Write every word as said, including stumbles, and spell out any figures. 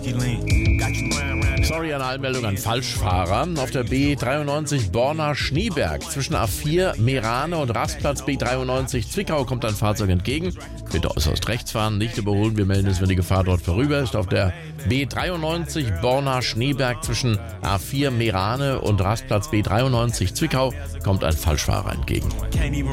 Sorry an Anmeldung an Falschfahrer. Auf der B dreiundneunzig Borna-Schneeberg zwischen A vier Meerane und Rastplatz B dreiundneunzig Zwickau kommt ein Fahrzeug entgegen. Bitte äußerst rechts fahren, nicht überholen. Wir melden es, wenn die Gefahr dort vorüber ist. Auf der B dreiundneunzig Borna-Schneeberg zwischen A vier Meerane und Rastplatz B dreiundneunzig Zwickau kommt ein Falschfahrer entgegen.